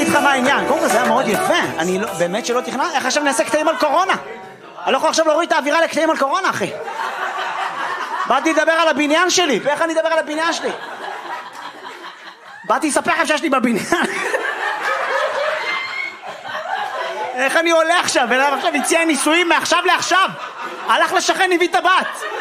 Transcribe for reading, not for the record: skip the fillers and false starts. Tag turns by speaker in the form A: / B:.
A: לך מה העניין. קודם כל זה היה מאוד יפה. אני באמת שלא תכנן. איך עכשיו נעשה קטעים על קורונה? אני לא יכול עכשיו להוריד את האווירה לקטעים על קורונה, אחי. באתי לדבר על הבניין שלי. ואיך אני אדבר על הבניין שלי? באתי לספר לכם שיש לי בבניין. איך אני עולה עכשיו? ועכשיו הציע נישואים מעכשיו לעכשיו. הלך לשכן, הביא את הבת.